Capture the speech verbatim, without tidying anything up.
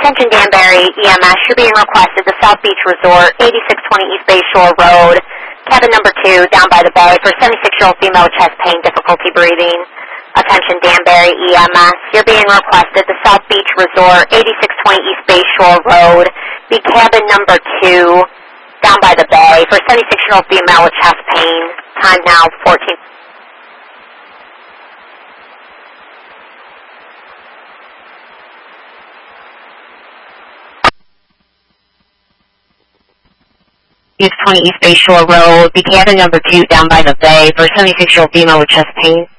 Attention Danbury E M S, you're being requested to South Beach Resort, eighty-six twenty East Bay Shore Road, cabin number two, down by the bay, for seventy-six-year-old female with chest pain, difficulty breathing. Attention Danbury E M S, you're being requested to South Beach Resort, eighty-six twenty East Bay Shore Road, be cabin number two, down by the bay, for seventy-six-year-old female with chest pain. Time now, fourteen. East twenty East Bay Shore Road, be cabin number two, down by the bay, for seventy-six-year-old female with chest pain.